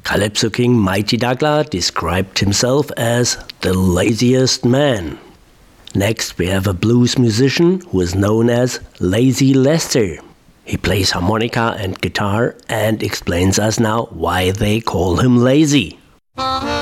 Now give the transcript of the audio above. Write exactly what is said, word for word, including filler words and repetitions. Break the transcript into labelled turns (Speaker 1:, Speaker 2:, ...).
Speaker 1: Calypso king Mighty Douglas described himself as the laziest man. Next, we have a blues musician who is known as Lazy Lester. He plays harmonica and guitar and explains us now why they call him lazy.